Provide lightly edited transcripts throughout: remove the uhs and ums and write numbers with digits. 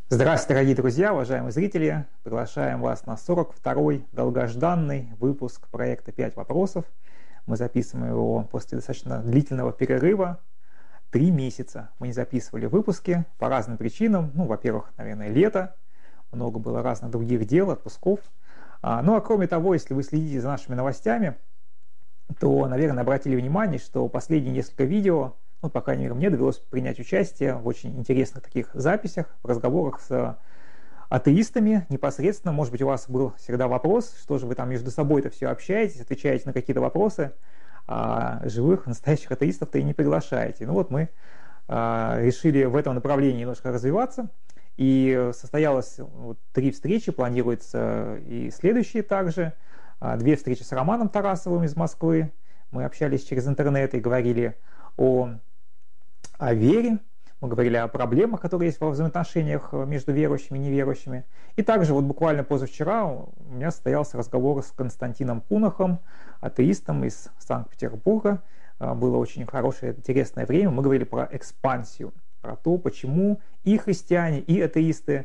Здравствуйте, дорогие друзья, уважаемые зрители! Приглашаем вас на 42-й долгожданный выпуск проекта «5 вопросов». Мы записываем его после достаточно длительного перерыва. 3 месяца мы не записывали выпуски по разным причинам. Во-первых, наверное, лето. Много было разных других дел, отпусков. А кроме того, если вы следите за нашими новостями, то, наверное, обратили внимание, что последние несколько видео, по крайней мере, мне довелось принять участие в очень интересных таких записях, в разговорах с атеистами непосредственно. Может быть, у вас был всегда вопрос, что же вы там между собой-то все общаетесь, отвечаете на какие-то вопросы, а живых, настоящих атеистов-то и не приглашаете. Мы решили в этом направлении немножко развиваться, и состоялось 3 встречи, планируется и следующие также. 2 встречи с Романом Тарасовым из Москвы. Мы общались через интернет и говорили о вере, мы говорили о проблемах, которые есть во взаимоотношениях между верующими и неверующими. И также буквально позавчера у меня состоялся разговор с Константином Кунахом, атеистом из Санкт-Петербурга. Было очень хорошее, интересное время. Мы говорили про экспансию, про то, почему и христиане, и атеисты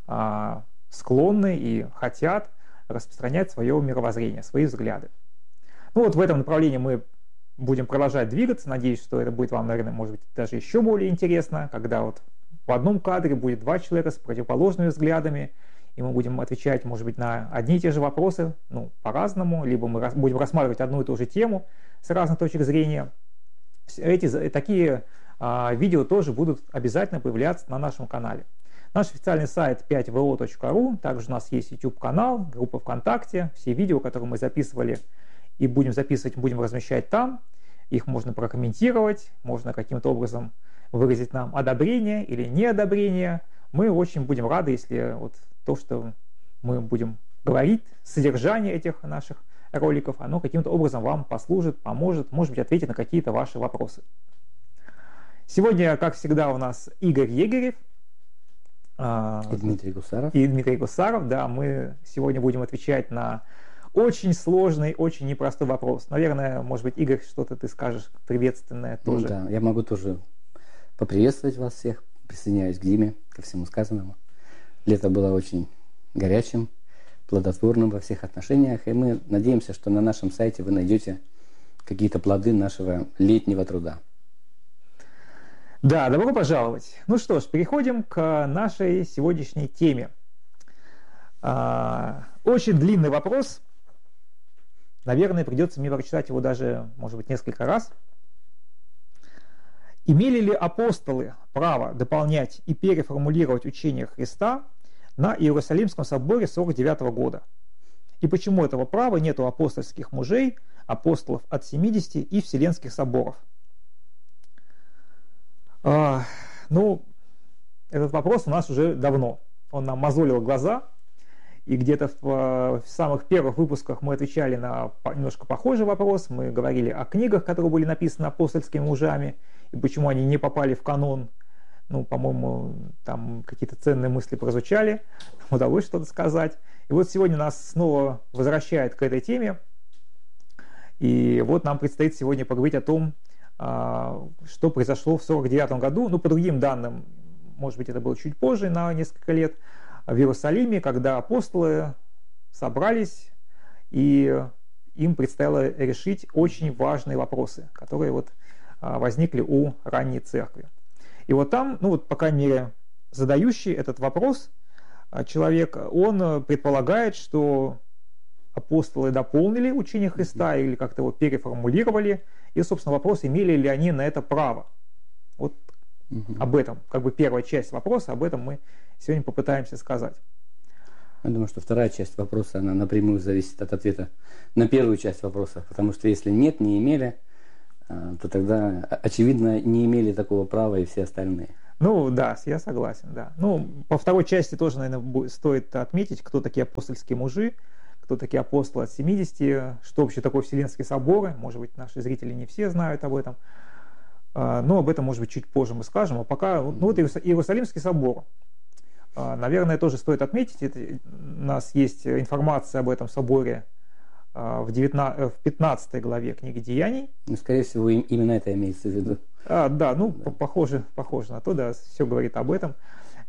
склонны и хотят распространять свое мировоззрение, свои взгляды. В этом направлении мы будем продолжать двигаться. Надеюсь, что это будет вам, наверное, может быть, даже еще более интересно, когда в одном кадре будет 2 человека с противоположными взглядами, и мы будем отвечать, может быть, на одни и те же вопросы, по-разному, либо мы будем рассматривать одну и ту же тему с разных точек зрения. Такие видео тоже будут обязательно появляться на нашем канале. Наш официальный сайт 5vo.ru, также у нас есть YouTube-канал, группа ВКонтакте. Все видео, которые мы записывали и будем записывать, будем размещать там. Их можно прокомментировать, можно каким-то образом выразить нам одобрение или неодобрение. Мы очень будем рады, если то, что мы будем говорить, содержание этих наших роликов, оно каким-то образом вам послужит, поможет, может быть, ответит на какие-то ваши вопросы. Сегодня, как всегда, у нас Игорь Егерев. И Дмитрий Гусаров. Да, мы сегодня будем отвечать на очень сложный, очень непростой вопрос. Наверное, может быть, Игорь, что-то ты скажешь приветственное тоже. Да, я могу тоже поприветствовать вас всех. Присоединяюсь к Диме, ко всему сказанному. Лето было очень горячим, плодотворным во всех отношениях. И мы надеемся, что на нашем сайте вы найдете какие-то плоды нашего летнего труда. Да, добро пожаловать. Что ж, переходим к нашей сегодняшней теме. Очень длинный вопрос. Наверное, придется мне прочитать его даже, может быть, несколько раз. Имели ли апостолы право дополнять и переформулировать учение Христа на Иерусалимском соборе 49 года? И почему этого права нет у апостольских мужей, апостолов от 70 и вселенских соборов? Этот вопрос у нас уже давно. Он нам мозолил глаза. И где-то в самых первых выпусках мы отвечали на немножко похожий вопрос. Мы говорили о книгах, которые были написаны апостольскими мужами, и почему они не попали в канон. По-моему, там какие-то ценные мысли прозвучали, удалось что-то сказать. И сегодня нас снова возвращает к этой теме. И нам предстоит сегодня поговорить о том, что произошло в 49 году. По другим данным, может быть, это было чуть позже, на несколько лет, в Иерусалиме, когда апостолы собрались, и им предстояло решить очень важные вопросы, которые возникли у ранней церкви. И там, по крайней мере, задающий этот вопрос человек, он предполагает, что апостолы дополнили учение Христа или как-то его переформулировали, и, собственно, вопрос, имели ли они на это право. Об этом, первая часть вопроса, об этом мы сегодня попытаемся сказать. Я думаю, что вторая часть вопроса, она напрямую зависит от ответа на первую часть вопроса, потому что если нет, не имели, то тогда, очевидно, не имели такого права и все остальные. Да, я согласен, да. По второй части тоже, наверное, стоит отметить, кто такие апостольские мужи, кто такие апостолы от 70, что вообще такое Вселенские соборы. Может быть, наши зрители не все знают об этом. Но об этом, может быть, чуть позже мы скажем. А пока, Иерусалимский собор. Наверное, тоже стоит отметить, у нас есть информация об этом соборе в 15 главе книги Деяний. Скорее всего, именно это имеется в виду. Да, похоже на то, да, все говорит об этом.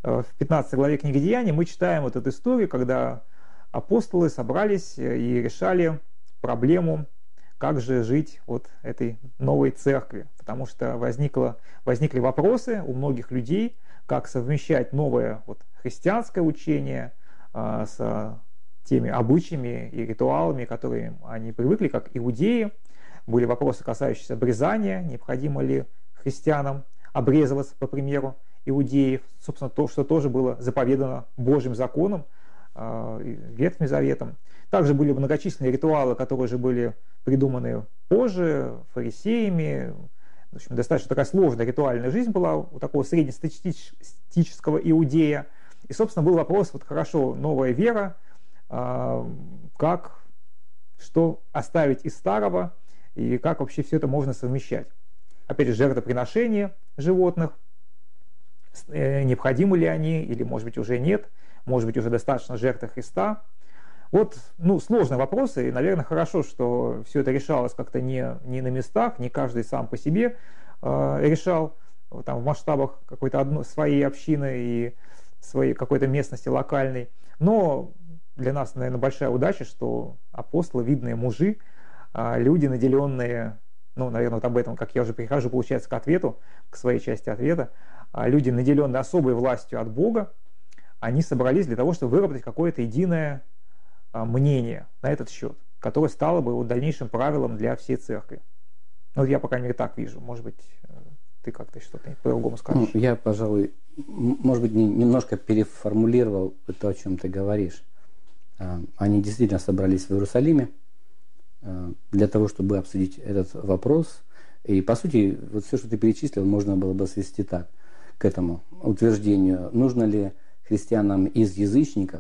в 15 главе книги Деяний мы читаем вот эту историю, когда апостолы собрались и решали проблему, как же жить вот этой новой церкви. Потому что возникли вопросы у многих людей, как совмещать новое вот христианское учение с теми обычаями и ритуалами, которые они привыкли, как иудеи. Были вопросы, касающиеся обрезания, необходимо ли христианам обрезываться, по примеру иудеев, собственно, то, что тоже было заповедано Божьим законом, Ветхим Заветом. Также были многочисленные ритуалы, которые уже были придуманы позже фарисеями. В общем, достаточно такая сложная ритуальная жизнь была у такого среднестатистического иудея. И, собственно, был вопрос, вот хорошо, новая вера, что оставить из старого, и как вообще все это можно совмещать. Опять же, жертвоприношение животных, необходимы ли они, или, может быть, уже нет, может быть, уже достаточно жертвы Христа. Вот, сложные вопросы, и, наверное, хорошо, что все это решалось как-то не на местах, не каждый сам по себе решал там, в масштабах какой-то своей общины и своей какой-то местности локальной. Но для нас, наверное, большая удача, что апостолы, видные мужи, люди, наделенные, наверное, вот об этом, как я уже прихожу, получается, к ответу, к своей части ответа, люди, наделенные особой властью от Бога, они собрались для того, чтобы выработать какое-то единое мнение на этот счет, которое стало бы дальнейшим правилом для всей церкви. Я, по крайней мере, так вижу. Может быть, ты как-то что-то по-другому скажешь. Я, пожалуй, может быть, немножко переформулировал то, о чем ты говоришь. Они действительно собрались в Иерусалиме для того, чтобы обсудить этот вопрос. И, по сути, вот все, что ты перечислил, можно было бы свести так, к этому утверждению. Нужно ли христианам из язычников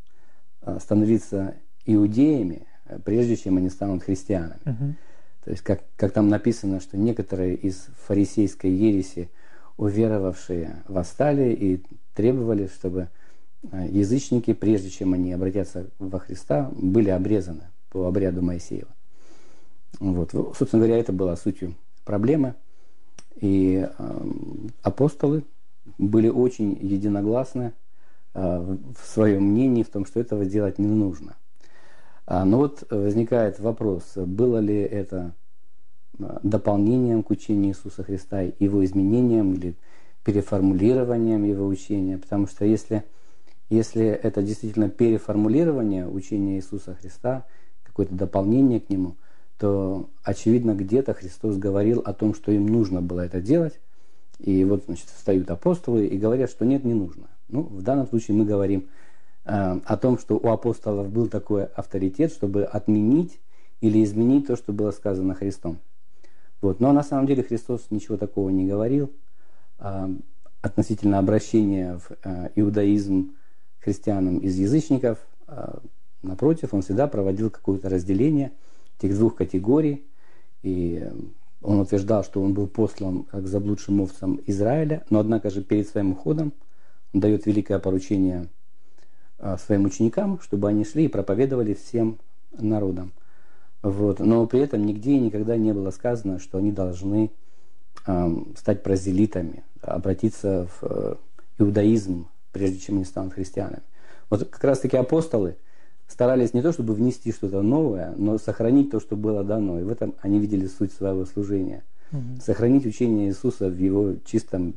становиться иудеями, прежде чем они станут христианами? Угу. То есть, как там написано, что некоторые из фарисейской ереси уверовавшие восстали и требовали, чтобы язычники, прежде чем они обратятся во Христа, были обрезаны по обряду Моисеева. Вот. Собственно говоря, это была сутью проблемы. И апостолы были очень единогласны в своем мнении в том, что этого делать не нужно. Но вот возникает вопрос, было ли это дополнением к учению Иисуса Христа, его изменением или переформулированием его учения. Потому что если это действительно переформулирование учения Иисуса Христа, какое-то дополнение к нему, то, очевидно, где-то Христос говорил о том, что им нужно было это делать. И вот, значит, встают апостолы и говорят, что нет, не нужно. В данном случае мы говорим о том, что у апостолов был такой авторитет, чтобы отменить или изменить то, что было сказано Христом. Вот. Но на самом деле Христос ничего такого не говорил относительно обращения в иудаизм христианам из язычников. Напротив, он всегда проводил какое-то разделение этих двух категорий. И он утверждал, что он был послан как заблудшим овцам Израиля, но однако же перед своим уходом он дает великое поручение своим ученикам, чтобы они шли и проповедовали всем народам. Вот. Но при этом нигде и никогда не было сказано, что они должны стать прозелитами, обратиться в иудаизм, прежде чем они станут христианами. Вот как раз таки апостолы старались не то, чтобы внести что-то новое, но сохранить то, что было дано. И в этом они видели суть своего служения. Угу. Сохранить учение Иисуса в его чистом,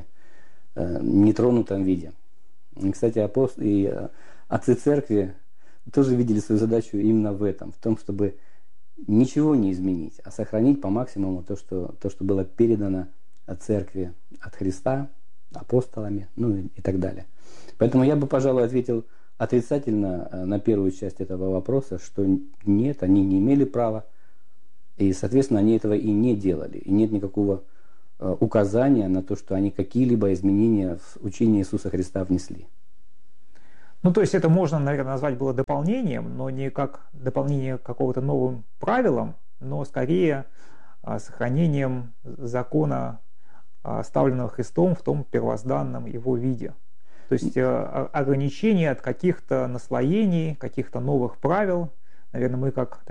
нетронутом виде. И, кстати, отцы церкви тоже видели свою задачу именно в этом, в том, чтобы ничего не изменить, а сохранить по максимуму то, что было передано от церкви, от Христа, апостолами, и так далее. Поэтому я бы, пожалуй, ответил отрицательно на первую часть этого вопроса, что нет, они не имели права, и, соответственно, они этого и не делали. И нет никакого указания на то, что они какие-либо изменения в учение Иисуса Христа внесли. То есть это можно, наверное, назвать было дополнением, но не как дополнение к какого-то новым правилам, но скорее сохранением закона, оставленного Христом в том первозданном его виде. То есть ограничение от каких-то наслоений, каких-то новых правил. Наверное, мы как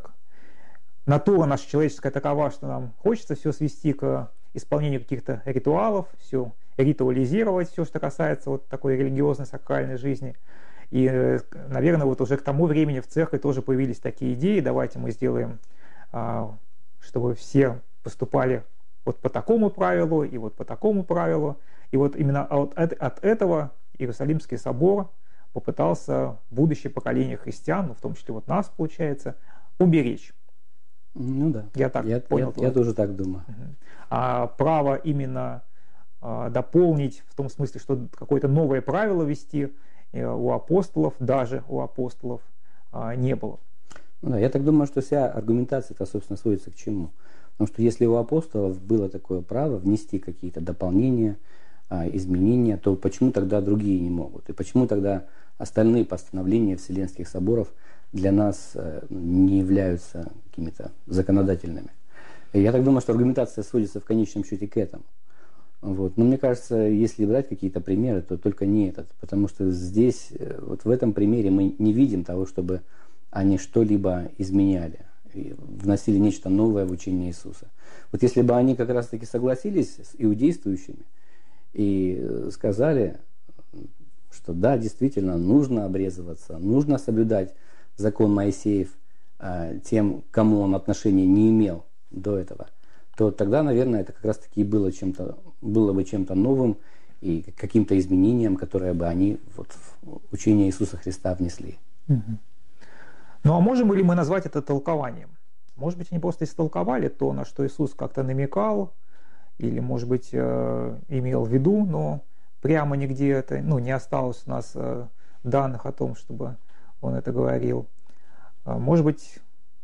натура наша человеческая такова, что нам хочется все свести к исполнению каких-то ритуалов, все ритуализировать все, что касается вот такой религиозной, сакральной жизни. И, наверное, вот уже к тому времени в церкви тоже появились такие идеи, давайте мы сделаем, чтобы все поступали вот по такому правилу и вот по такому правилу. И вот именно от этого Иерусалимский собор попытался будущее поколение христиан, ну, в том числе вот нас, получается, уберечь. Ну да, я так понял. Я тоже так думаю. А право именно дополнить, в том смысле, что какое-то новое правило ввести, у апостолов, даже у апостолов, не было. Ну да, я так думаю, что вся аргументация-то, собственно, сводится к чему? Потому что если у апостолов было такое право внести какие-то дополнения, изменения, то почему тогда другие не могут? И почему тогда остальные постановления Вселенских соборов для нас не являются какими-то законодательными? И я так думаю, что аргументация сводится в конечном счете к этому. Вот. Но мне кажется, если брать какие-то примеры, то только не этот. Потому что здесь, вот в этом примере мы не видим того, чтобы они что-либо изменяли, вносили нечто новое в учение Иисуса. Вот если бы они как раз-таки согласились с иудействующими и сказали, что да, действительно, нужно обрезываться, нужно соблюдать закон Моисеев тем, кому он отношения не имел до этого, то тогда, наверное, это как раз-таки было бы чем-то новым и каким-то изменением, которое бы они вот в учение Иисуса Христа внесли. Ну а можем ли мы назвать это толкованием? Может быть, они просто истолковали то, на что Иисус как-то намекал, или, может быть, имел в виду, но прямо нигде это, не осталось у нас данных о том, чтобы он это говорил. Может быть,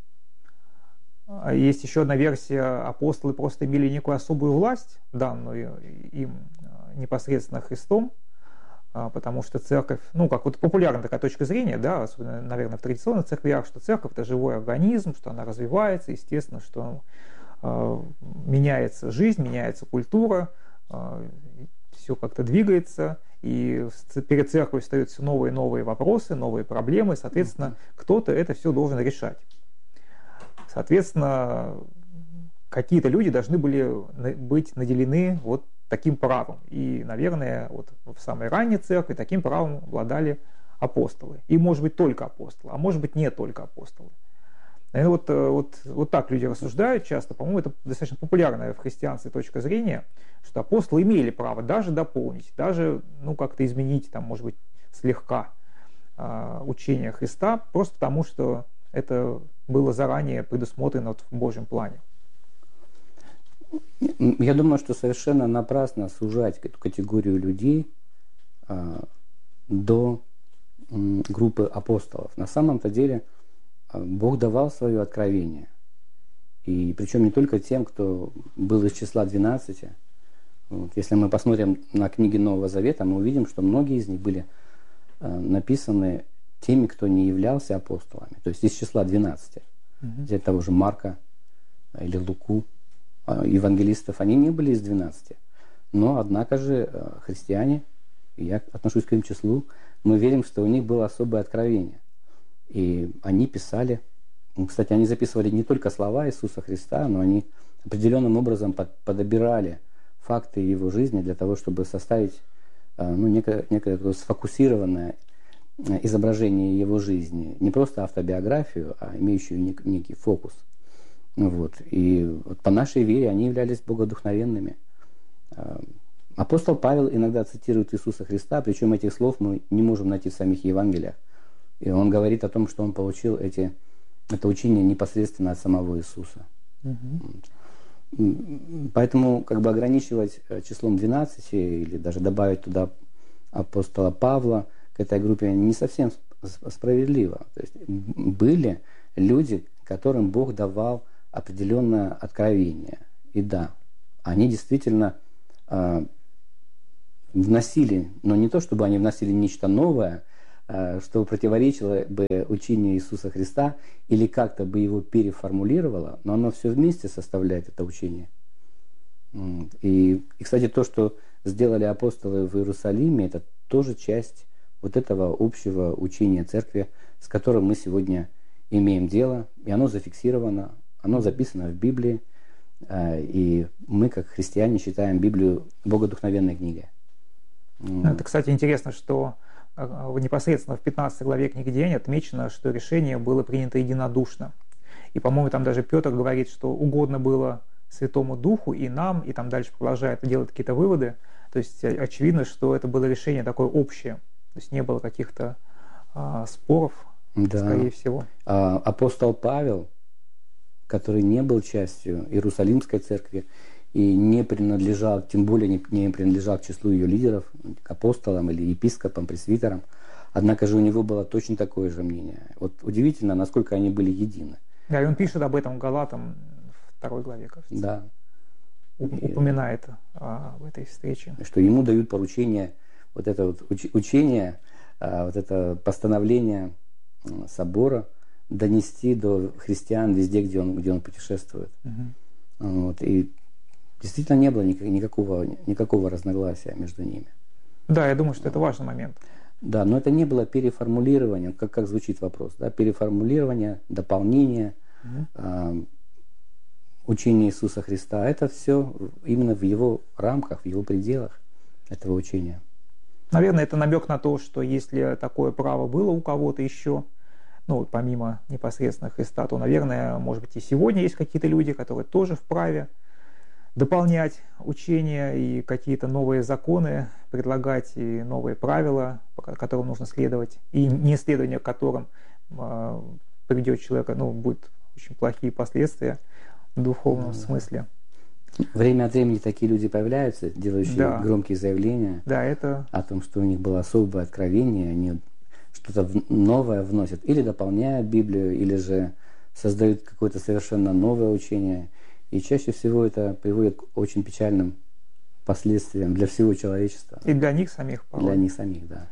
есть еще одна версия: апостолы просто имели некую особую власть, данную им непосредственно Христом, потому что церковь, как вот популярная такая точка зрения, да, особенно, наверное, в традиционных церквях, что церковь — это живой организм, что она развивается, естественно, что меняется жизнь, меняется культура, все как-то двигается, и перед церковью встают все новые и новые вопросы, новые проблемы, соответственно, кто-то это все должен решать. Соответственно, какие-то люди должны были быть наделены вот таким правом. И, наверное, вот в самой ранней церкви таким правом обладали апостолы. И, может быть, только апостолы, а может быть, не только апостолы. Наверное, вот так люди рассуждают часто. По-моему, это достаточно популярная в христианстве точка зрения, что апостолы имели право даже дополнить, даже как-то изменить, может быть, слегка учение Христа, просто потому что это было заранее предусмотрено в Божьем плане. Я думаю, что совершенно напрасно сужать эту категорию людей до группы апостолов. На самом-то деле Бог давал свое откровение. И причем не только тем, кто был из числа 12. Вот. Если мы посмотрим на книги Нового Завета, мы увидим, что многие из них были написаны теми, кто не являлся апостолами. То есть из числа 12. Взять того же Марка или Луку. Евангелистов, они не были из 12. Но, однако же, христиане, и я отношусь к им числу, мы верим, что у них было особое откровение. И они писали, кстати, они записывали не только слова Иисуса Христа, но они определенным образом подобирали факты его жизни для того, чтобы составить некое сфокусированное изображение его жизни. Не просто автобиографию, а имеющую некий фокус. Вот. И вот по нашей вере они являлись богодухновенными. Апостол Павел иногда цитирует Иисуса Христа, причем этих слов мы не можем найти в самих Евангелиях. И он говорит о том, что он получил это учение непосредственно от самого Иисуса. Поэтому ограничивать числом 12 или даже добавить туда апостола Павла к этой группе не совсем справедливо. То есть были люди, которым Бог давал определенное откровение. И да, они действительно вносили, но не то, чтобы они вносили нечто новое, что противоречило бы учению Иисуса Христа или как-то бы его переформулировало, но оно все вместе составляет это учение. И, кстати, то, что сделали апостолы в Иерусалиме, это тоже часть вот этого общего учения церкви, с которым мы сегодня имеем дело, и оно зафиксировано, оно записано в Библии, И мы, как христиане, считаем Библию богодухновенной книгой. Это, кстати, интересно, что непосредственно в 15 главе книги Деяний отмечено, что решение было принято единодушно. И, по-моему, там даже Петр говорит, что угодно было Святому Духу и нам, и там дальше продолжает делать какие-то выводы. То есть очевидно, что это было решение такое общее. То есть не было каких-то споров, Да. скорее всего. Апостол Павел, который не был частью Иерусалимской церкви и не принадлежал, тем более не принадлежал к числу ее лидеров, к апостолам или епископам, пресвитерам, однако же у него было точно такое же мнение. Вот удивительно, насколько они были едины. Да, и он пишет об этом Галатам в 2 главе, кажется. Да. Упоминает в этой встрече. Что ему дают поручение, вот это вот учение, вот это постановление собора донести до христиан везде, где он путешествует. Вот. И действительно не было никакого разногласия между ними. Да, я думаю, что это важный момент. Да, но это не было переформулирование, как звучит вопрос, да, переформулирование, дополнение учения Иисуса Христа. Это все именно в его рамках, в его пределах этого учения. Наверное, это намек на то, что если такое право было у кого-то еще, ну, помимо непосредственно Христа, то, наверное, может быть, и сегодня есть какие-то люди, которые тоже вправе дополнять учение и какие-то новые законы предлагать, и новые правила, которым нужно следовать, и неследование которым приведет человека, ну, будет очень плохие последствия в духовном смысле. Время от времени такие люди появляются, делающие громкие заявления о том, что у них было особое откровение, они что-то новое вносят, или дополняют Библию, или же создают какое-то совершенно новое учение. И чаще всего это приводит к очень печальным последствиям для всего человечества. И для них самих. Для них самих, да.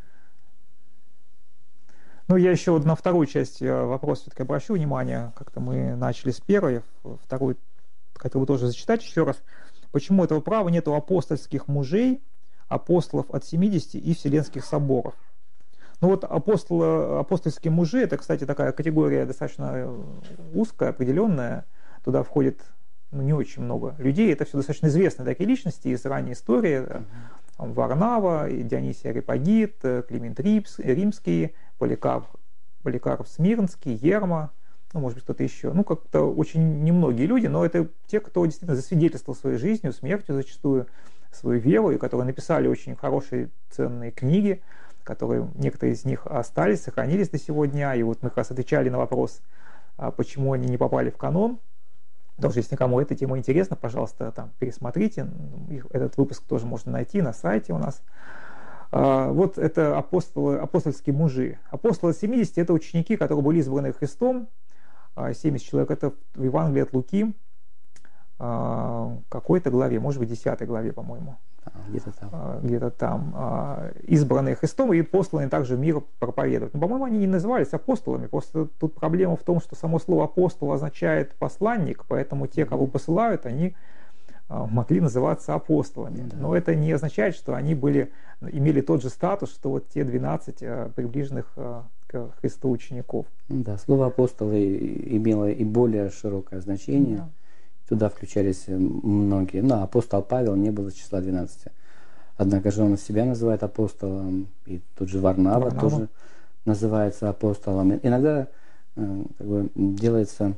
Ну, я еще на вторую часть вопроса все-таки обращу внимание. Как-то мы начали с первой, вторую хотел бы тоже зачитать еще раз. Почему этого права нет у апостольских мужей, апостолов от 70 и вселенских соборов? Ну вот апостольские мужи, это, кстати, такая категория достаточно узкая, определенная. Туда входит не очень много людей. Это все достаточно известные такие личности из ранней истории. Варнава, Дионисий Ареопагит, Климент Римский, Поликарп Смирнский, Ерма, ну, может быть, кто-то еще. Ну, как-то очень немногие люди, но это те, кто действительно засвидетельствовал своей жизнью, смертью зачастую, свою веру, и которые написали очень хорошие, ценные книги, которые, некоторые из них остались, сохранились до сего дня. И вот мы как раз отвечали на вопрос, почему они не попали в канон. Тоже, если никому эта тема интересна, пожалуйста, там пересмотрите. Этот выпуск тоже можно найти на сайте у нас. Вот это апостольские мужи. Апостолы 70 – это ученики, которые были избраны Христом. 70 человек – это в Евангелии от Луки, какой-то главе, может быть, 10 главе, по-моему. Где-то там. Избранные Христом и посланы также в мир проповедовать. Но, по-моему, они не назывались апостолами. Просто тут проблема в том, что само слово апостол означает посланник, поэтому те, кого посылают, они могли называться апостолами. Но это не означает, что они имели тот же статус, что вот те 12 приближенных к Христу учеников. Да, слово апостолы имело и более широкое значение. Да. Туда включались многие. Но апостол Павел не был из числа 12. Однако же он себя называет апостолом. И тут же Варнава тоже называется апостолом. Иногда делается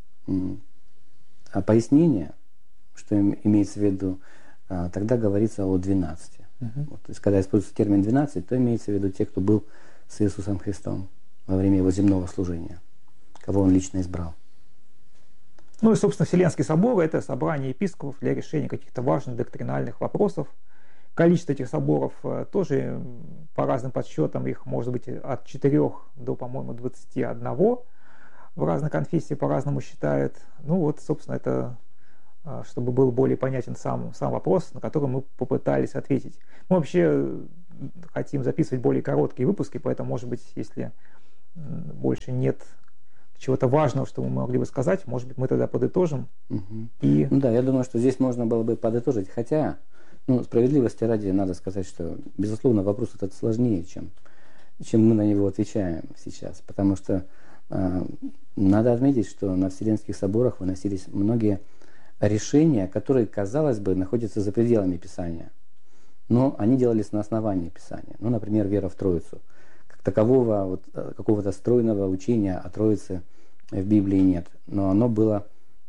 пояснение, что имеется в виду. Тогда говорится о 12. Вот, то есть, когда используется термин 12, то имеется в виду те, кто был с Иисусом Христом во время его земного служения, кого он лично избрал. Ну и, собственно, Вселенский собор – это собрание епископов для решения каких-то важных доктринальных вопросов. Количество этих соборов тоже, по разным подсчетам, их может быть от 4 до, по-моему, 21 в разных конфессиях по-разному считают. Ну вот, собственно, это чтобы был более понятен сам вопрос, на который мы попытались ответить. Мы вообще хотим записывать более короткие выпуски, поэтому, может быть, если больше нет чего-то важного, что мы могли бы сказать, может быть, мы тогда подытожим. Ну да, я думаю, что здесь можно было бы подытожить. Хотя, справедливости ради, надо сказать, что, безусловно, вопрос этот сложнее, чем мы на него отвечаем сейчас. Потому что надо отметить, что на Вселенских соборах выносились многие решения, которые, казалось бы, находятся за пределами Писания. Но они делались на основании Писания. Ну, например, вера в Троицу. Как такового вот, какого-то стройного учения о Троице в Библии нет. Но оно было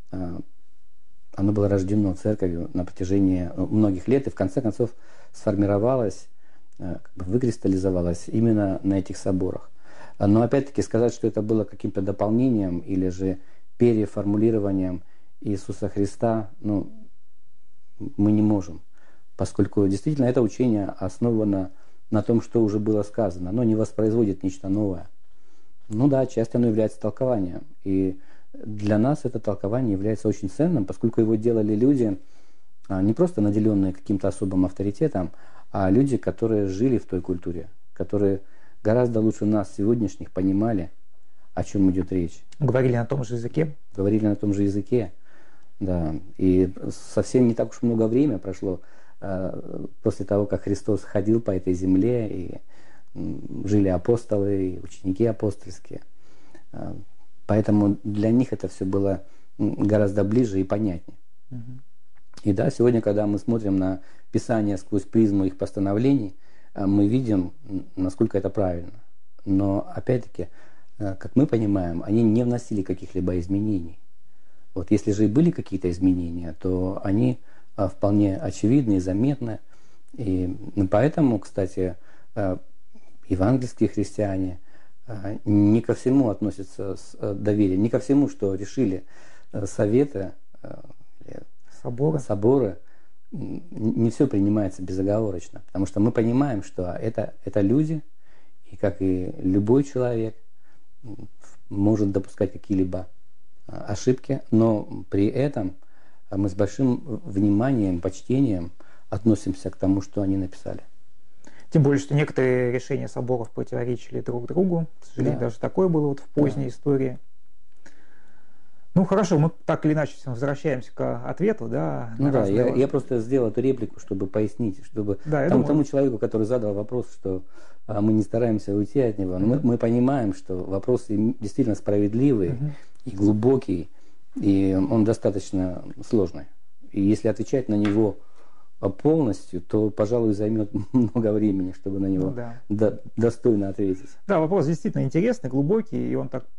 рождено церковью на протяжении многих лет и в конце концов сформировалось, как бы выкристаллизовалось именно на этих соборах. Но опять-таки сказать, что это было каким-то дополнением или же переформулированием Иисуса Христа, ну, мы не можем. Поскольку действительно это учение основано на том, что уже было сказано. Оно не воспроизводит нечто новое. Ну да, часто оно является толкованием. И для нас это толкование является очень ценным, поскольку его делали люди, не просто наделенные каким-то особым авторитетом, а люди, которые жили в той культуре, которые гораздо лучше нас сегодняшних понимали, о чем идет речь. Говорили на том же языке? Говорили на том же языке, да. И совсем не так уж много времени прошло после того, как Христос ходил по этой земле, и жили апостолы, и ученики апостольские. Поэтому для них это все было гораздо ближе и понятнее. И да, сегодня, когда мы смотрим на Писание сквозь призму их постановлений, мы видим, насколько это правильно. Но опять-таки, как мы понимаем, они не вносили каких-либо изменений. Вот если же и были какие-то изменения, то они вполне очевидны и заметны. И поэтому, кстати, евангельские христиане не ко всему относятся с доверием, не ко всему, что решили советы, соборы, не все принимается безоговорочно. Потому что мы понимаем, что это люди, и как и любой человек, может допускать какие-либо ошибки, но при этом мы с большим вниманием, почтением относимся к тому, что они написали. Тем более, что некоторые решения соборов противоречили друг другу. К сожалению, даже такое было вот в поздней истории. Ну хорошо, мы так или иначе возвращаемся к ответу, да? Ну да, я просто сделал эту реплику, чтобы пояснить, чтобы тому человеку, который задал вопрос, что мы не стараемся уйти от него, но мы понимаем, что вопрос действительно справедливый и глубокий, и он достаточно сложный. И если отвечать на него полностью, то, пожалуй, займет много времени, чтобы на него достойно ответить. Да, вопрос действительно интересный, глубокий, и он так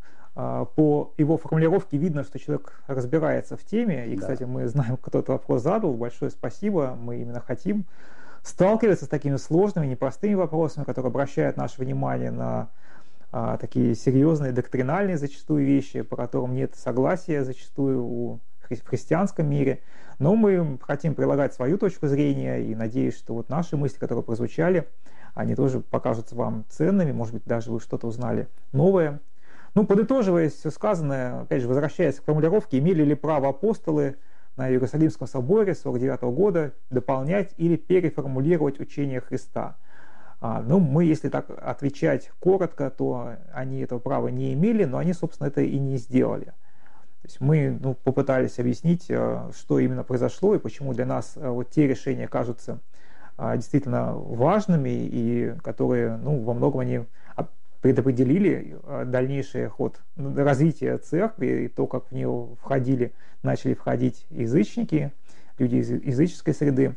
по его формулировке видно, что человек разбирается в теме. И, кстати, мы знаем, кто этот вопрос задал. Большое спасибо. Мы именно хотим сталкиваться с такими сложными, непростыми вопросами, которые обращают наше внимание на такие серьезные доктринальные зачастую вещи, по которым нет согласия зачастую в христианском мире. Но мы хотим прилагать свою точку зрения и надеюсь, что вот наши мысли, которые прозвучали, они тоже покажутся вам ценными. Может быть, даже вы что-то узнали новое. Ну, подытоживая все сказанное, опять же, возвращаясь к формулировке, имели ли право апостолы на Иерусалимском соборе 49 года дополнять или переформулировать учение Христа? Ну, мы, если так отвечать коротко, то они этого права не имели, но они, собственно, это и не сделали. То есть мы попытались объяснить, что именно произошло и почему для нас вот те решения кажутся действительно важными и которые, во многом они предопределили дальнейший ход развития церкви и то, как в нее начали входить язычники, люди из языческой среды.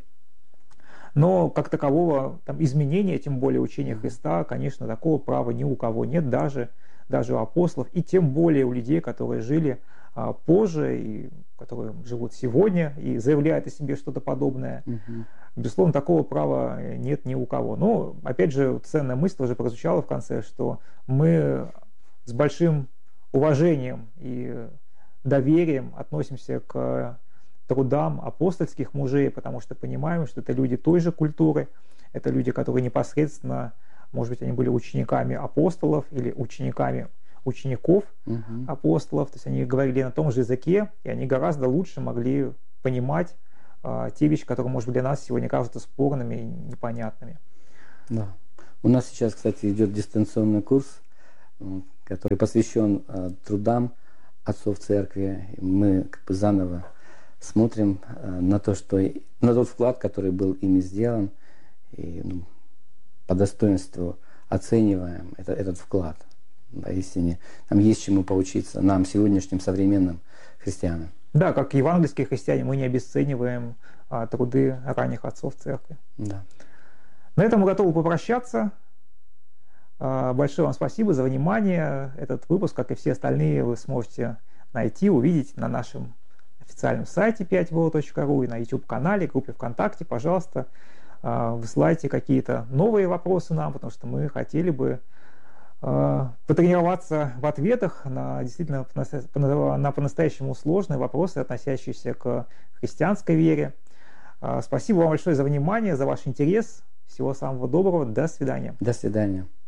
Но как такового изменения, тем более учения Христа, конечно, такого права ни у кого нет, даже у апостолов, и тем более у людей, которые жили позже, и которые живут сегодня и заявляют о себе что-то подобное. Безусловно, такого права нет ни у кого. Но, опять же, ценная мысль тоже прозвучала в конце, что мы с большим уважением и доверием относимся к трудам апостольских мужей, потому что понимаем, что это люди той же культуры, это люди, которые непосредственно, может быть, они были учениками апостолов или учениками учеников апостолов, то есть они говорили на том же языке, и они гораздо лучше могли понимать те вещи, которые, может быть, для нас сегодня кажутся спорными и непонятными. Да. У нас сейчас, кстати, идет дистанционный курс, который посвящен трудам отцов церкви. Мы заново смотрим на тот вклад, который был ими сделан, и по достоинству оцениваем этот вклад. Поистине, нам есть чему поучиться, нам, сегодняшним современным христианам. Да, как евангельские христиане, мы не обесцениваем труды ранних отцов церкви. Да. На этом мы готовы попрощаться. Большое вам спасибо за внимание. Этот выпуск, как и все остальные, вы сможете найти, увидеть на нашем официальном сайте 5volt.ru и на YouTube-канале, группе ВКонтакте. Пожалуйста, высылайте какие-то новые вопросы нам, потому что мы хотели бы потренироваться в ответах на действительно на по-настоящему сложные вопросы, относящиеся к христианской вере. Спасибо вам большое за внимание, за ваш интерес. Всего самого доброго. До свидания. До свидания.